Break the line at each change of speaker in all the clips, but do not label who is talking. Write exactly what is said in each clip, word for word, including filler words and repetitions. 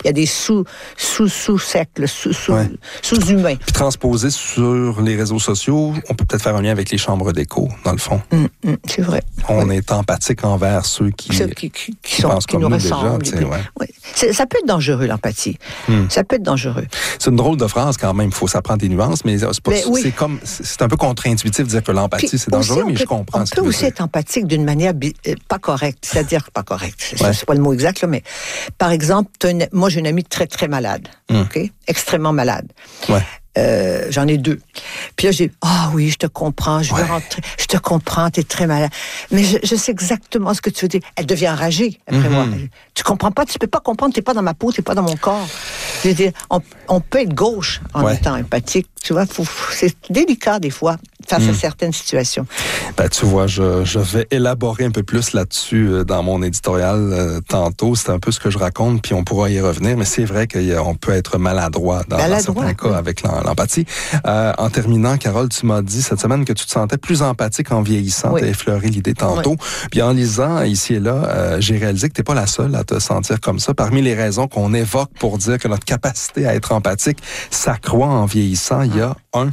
il y a des sous, sous, sous-secles, sous, sous,
ouais.
sous-humains.
Puis transposer sur les réseaux sociaux, on peut peut-être faire un lien avec les chambres d'écho, dans le fond.
Mmh, mmh, c'est vrai.
On
oui.
est empathique envers ceux qui,
ceux qui, qui, qui,
qui
sont,
pensent
qui
comme
nous
nous
ressemblent.
déjà. Ouais.
Oui. C'est, ça peut être dangereux, l'empathie. Mmh. Ça peut être dangereux.
C'est une drôle de phrase quand même. Il faut s'apprendre des nuances, mais c'est, pas, mais oui. c'est comme c'est un peu contre-intuitif de dire que l'empathie, puis c'est dangereux, mais peut, je comprends
on
ce
peut
que
aussi
dire.
être empathique d'une manière bi- euh, pas correcte, c'est-à-dire pas correcte. C'est, ouais. c'est pas le mot exact, là, mais par exemple, une, moi j'ai une amie très très malade, mmh. ok, extrêmement malade.
Ouais.
Euh, j'en ai deux. Puis là, j'ai ah oh oui, je te comprends, je veux ouais. rentrer, je te comprends, t'es très malade. Mais je, je sais exactement ce que tu veux dire. Elle devient enragée après mm-hmm. moi. Tu comprends pas, tu peux pas comprendre, t'es pas dans ma peau, t'es pas dans mon corps. Je veux dire, on, on peut être gauche en ouais. étant empathique. Tu vois, faut, c'est délicat des fois face mm. à certaines situations.
Ben, tu vois, je, je vais élaborer un peu plus là-dessus euh, dans mon éditorial euh, tantôt. C'est un peu ce que je raconte, puis on pourra y revenir. Mais c'est vrai qu'on peut être maladroit dans, maladroit, dans certains cas oui. avec l'empathie. Euh, en terminant, Carole, tu m'as dit cette semaine que tu te sentais plus empathique en vieillissant. Oui. Tu as effleuré l'idée tantôt. Oui. Puis en lisant ici et là, euh, j'ai réalisé que tu n'es pas la seule à te sentir comme ça. Parmi les raisons qu'on évoque pour dire que notre capacité à être empathique s'accroît en vieillissant, il y a un...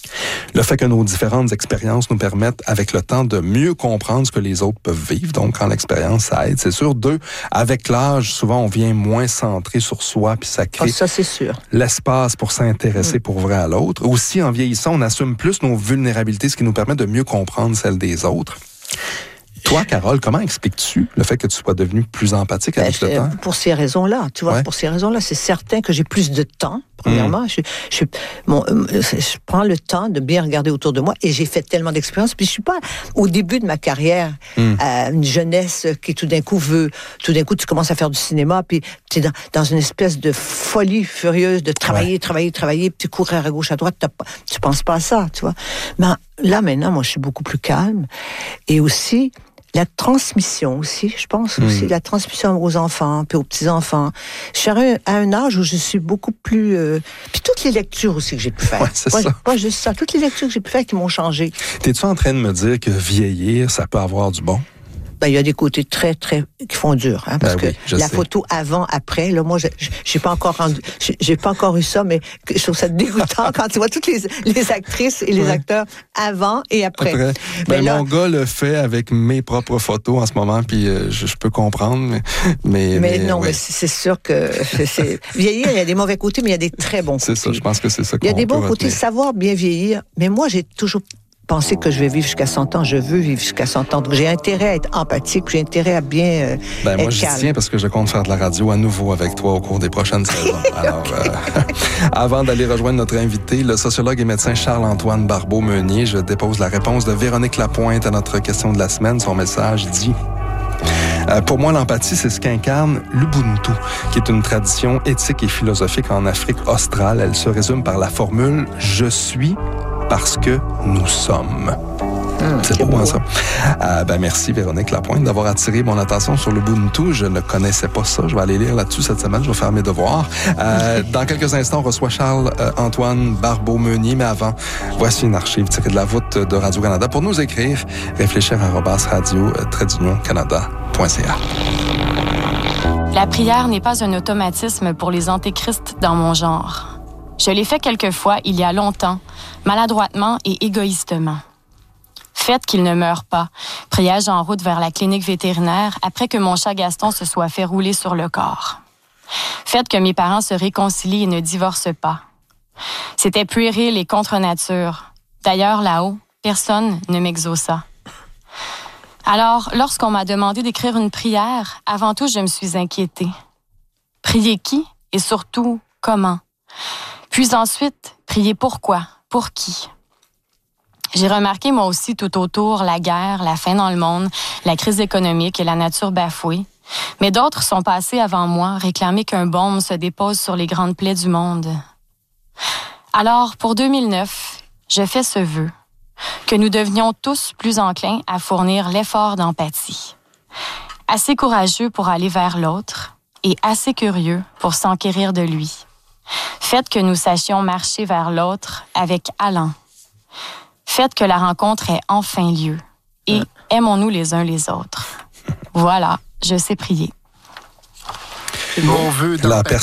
Le fait que nos différentes expériences nous permettent, avec le temps, de mieux comprendre ce que les autres peuvent vivre. Donc, quand l'expérience, ça aide, c'est sûr. Deux, avec l'âge, souvent, on vient moins centré sur soi, puis ça crée
ah, ça, c'est sûr.
l'espace pour s'intéresser mmh. pour vrai à l'autre. Aussi, en vieillissant, on assume plus nos vulnérabilités, ce qui nous permet de mieux comprendre celles des autres. Toi, Carole, comment expliques-tu le fait que tu sois devenue plus empathique avec ben, le temps?
Pour ces raisons-là, tu vois, ouais. pour ces raisons-là, c'est certain que j'ai plus de temps, premièrement. Mmh. Je, je, bon, je prends le temps de bien regarder autour de moi et j'ai fait tellement d'expériences. Puis je suis pas au début de ma carrière, mmh. euh, une jeunesse qui tout d'un coup veut, tout d'un coup tu commences à faire du cinéma, puis tu es dans, dans une espèce de folie furieuse de travailler, ouais. travailler, travailler, puis tu cours à gauche, à droite, pas, tu penses pas à ça, tu vois. Mais là, maintenant, moi, je suis beaucoup plus calme. Et aussi, la transmission aussi, je pense mmh. aussi, la transmission aux enfants, puis aux petits-enfants. Je suis à un âge où je suis beaucoup plus... Euh, puis toutes les lectures aussi que j'ai pu faire.
Ouais, c'est
pas,
ça.
Pas juste ça, toutes les lectures que j'ai pu faire qui m'ont changé.
T'es-tu en train de me dire que vieillir, ça peut avoir du bon?
Ben, il y a des côtés très, très, qui font dur, hein, parce ben oui, que la
sais.
photo avant, après, là, moi, je, j'ai pas encore rendu, j'ai, j'ai pas encore eu ça, mais je trouve ça dégoûtant quand tu vois toutes les, les actrices et les ouais. acteurs avant et après.
après. Ben,
là,
mon gars le fait avec mes propres photos en ce moment, puis euh, je, je peux comprendre, mais, mais,
mais,
mais
non,
ouais.
mais c'est sûr que c'est, vieillir, il y a des mauvais côtés, mais il y a des très bons côtés.
C'est ça, je pense que c'est ça qu'on
Il y a des bons
peut
côtés,
retenir.
savoir bien vieillir, mais moi, j'ai toujours penser que je vais vivre jusqu'à cent ans, je veux vivre jusqu'à cent ans. Donc, j'ai intérêt à être empathique, j'ai intérêt à bien euh,
ben, moi,
être
j'y
calme.
tiens parce que je compte faire de la radio à nouveau avec toi au cours des prochaines saisons. Alors, euh, avant d'aller rejoindre notre invité, le sociologue et médecin Charles-Antoine Barbeau-Meunier, je dépose la réponse de Véronique Lapointe à notre question de la semaine. Son message dit... Euh, pour moi, l'empathie, c'est ce qu'incarne l'Ubuntu, qui est une tradition éthique et philosophique en Afrique australe. Elle se résume par la formule « Je suis parce que nous sommes ». Mmh, c'est beau, hein, ça. Euh, ben, merci, Véronique Lapointe, d'avoir attiré mon attention sur l'Ubuntu. Je ne connaissais pas ça. Je vais aller lire là-dessus cette semaine. Je vais faire mes devoirs. Euh, dans quelques instants, on reçoit Charles-Antoine Barbeau-Meunier. Mais avant, voici une archive tirée de la voûte de Radio-Canada pour nous écrire réfléchir arobase radio trait d'union canada point c a.
La prière n'est pas un automatisme pour les antéchrists dans mon genre. Je l'ai fait quelquefois il y a longtemps, maladroitement et égoïstement. Faites qu'il ne meure pas, priai-je en route vers la clinique vétérinaire après que mon chat Gaston se soit fait rouler sur le corps. Faites que mes parents se réconcilient et ne divorcent pas. C'était puéril et contre nature. D'ailleurs, là-haut, personne ne m'exauça. Alors, lorsqu'on m'a demandé d'écrire une prière, avant tout, je me suis inquiétée. Prier qui et surtout, comment? Puis ensuite, prier pourquoi? Pour qui? J'ai remarqué, moi aussi, tout autour, la guerre, la faim dans le monde, la crise économique et la nature bafouée. Mais d'autres sont passés avant moi, réclamer qu'un baume se dépose sur les grandes plaies du monde. Alors, pour deux mille neuf, je fais ce vœu, que nous devenions tous plus enclins à fournir l'effort d'empathie. Assez courageux pour aller vers l'autre et assez curieux pour s'enquérir de lui. Faites que nous sachions marcher vers l'autre avec allant. Faites que la rencontre ait enfin lieu et aimons-nous les uns les autres. Voilà, je sais prier.
Mon vœu
La personne